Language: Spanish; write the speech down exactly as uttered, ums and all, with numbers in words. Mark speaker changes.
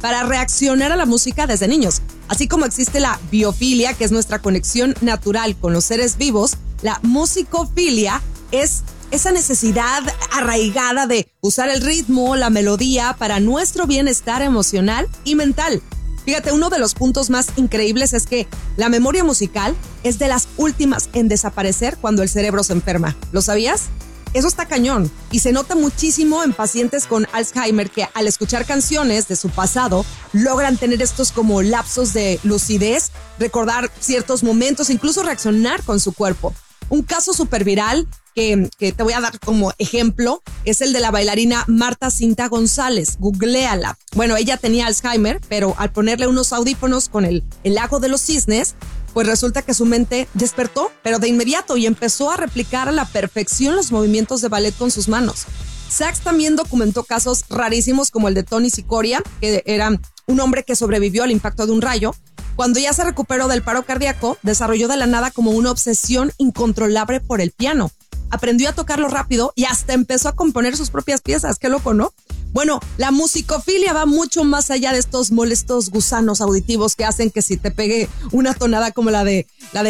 Speaker 1: para reaccionar a la música desde niños. Así como existe la biofilia, que es nuestra conexión natural con los seres vivos, la musicofilia es esa necesidad arraigada de usar el ritmo, la melodía para nuestro bienestar emocional y mental. Fíjate, uno de los puntos más increíbles es que la memoria musical es de las últimas en desaparecer cuando el cerebro se enferma. ¿Lo sabías? Eso está cañón y se nota muchísimo en pacientes con Alzheimer que al escuchar canciones de su pasado logran tener estos como lapsos de lucidez, recordar ciertos momentos, incluso reaccionar con su cuerpo. Un caso súper viral que, que te voy a dar como ejemplo es el de la bailarina Marta Cinta González. Googléala. Bueno, ella tenía Alzheimer, pero al ponerle unos audífonos con el, el lago de los cisnes, pues resulta que su mente despertó, pero de inmediato, y empezó a replicar a la perfección los movimientos de ballet con sus manos. Sachs también documentó casos rarísimos como el de Tony Sicoria, que era un hombre que sobrevivió al impacto de un rayo. Cuando ya se recuperó del paro cardíaco, desarrolló de la nada como una obsesión incontrolable por el piano. Aprendió a tocarlo rápido y hasta empezó a componer sus propias piezas. Qué loco, ¿no? Bueno, la musicofilia va mucho más allá de estos molestos gusanos auditivos que hacen que si te pegue una tonada como la de, la de